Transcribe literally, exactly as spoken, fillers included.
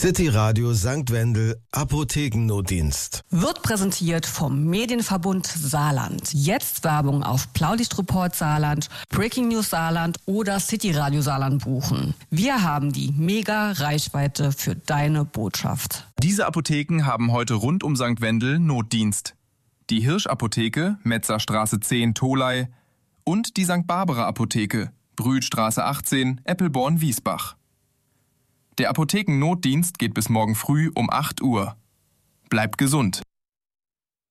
City Radio Sankt Wendel Apothekennotdienst. Wird präsentiert vom Medienverbund Saarland. Jetzt Werbung auf Blaulichtreport Saarland, Breaking News Saarland oder City Radio Saarland buchen. Wir haben die mega Reichweite für deine Botschaft. Diese Apotheken haben heute rund um Sankt Wendel Notdienst. Die Hirsch-Apotheke, Metzerstraße zehn, Tholey und die Sankt Barbara Apotheke, Brühlstraße achtzehn, Eppelborn-Wiesbach. Der Apothekennotdienst geht bis morgen früh um acht Uhr. Bleibt gesund!